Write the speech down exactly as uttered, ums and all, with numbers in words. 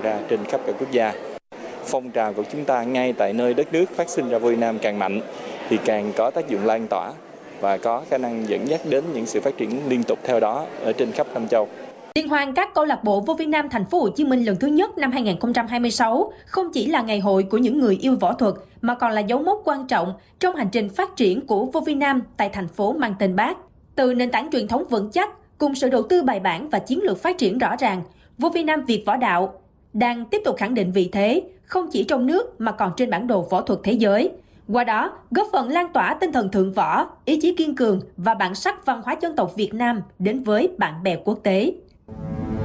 ra trên khắp các quốc gia. Phong trào của chúng ta ngay tại nơi đất nước phát sinh ra vô vi Nam càng mạnh thì càng có tác dụng lan tỏa và có khả năng dẫn dắt đến những sự phát triển liên tục theo đó ở trên khắp năm châu. Liên hoan các câu lạc bộ vô vi Nam Thành phố Hồ Chí Minh lần thứ nhất năm hai nghìn không trăm hai mươi sáu không chỉ là ngày hội của những người yêu võ thuật mà còn là dấu mốc quan trọng trong hành trình phát triển của vô vi Nam tại thành phố mang tên Bác. Từ nền tảng truyền thống vững chắc cùng sự đầu tư bài bản và chiến lược phát triển rõ ràng, vô vi Nam Việt Võ Đạo đang tiếp tục khẳng định vị thế không chỉ trong nước mà còn trên bản đồ võ thuật thế giới. Qua đó, góp phần lan tỏa tinh thần thượng võ, ý chí kiên cường và bản sắc văn hóa dân tộc Việt Nam đến với bạn bè quốc tế.